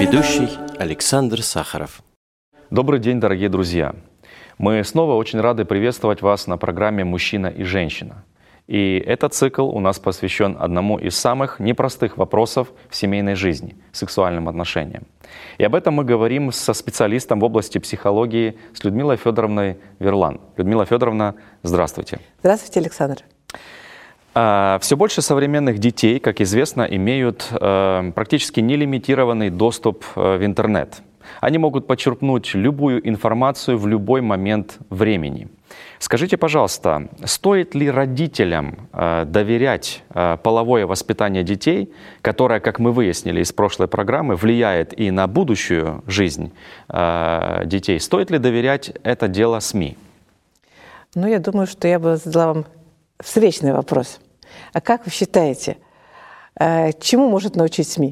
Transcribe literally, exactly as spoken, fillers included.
Ведущий Александр Сахаров. Добрый день, дорогие друзья! Мы снова очень рады приветствовать вас на программе «Мужчина и женщина». И этот цикл у нас посвящен одному из самых непростых вопросов в семейной жизни — сексуальным отношениям. И об этом мы говорим со специалистом в области психологии, с Людмилой Федоровной Верлан. Людмила Федоровна, здравствуйте. Здравствуйте, Александр. Все больше современных детей, как известно, имеют практически нелимитированный доступ в интернет. Они могут почерпнуть любую информацию в любой момент времени. Скажите, пожалуйста, стоит ли родителям доверять половое воспитание детей, которое, как мы выяснили из прошлой программы, влияет и на будущую жизнь детей? Стоит ли доверять это дело СМИ? Ну, я думаю, что я бы задала вам встречный вопрос. А как вы считаете, чему может научить СМИ?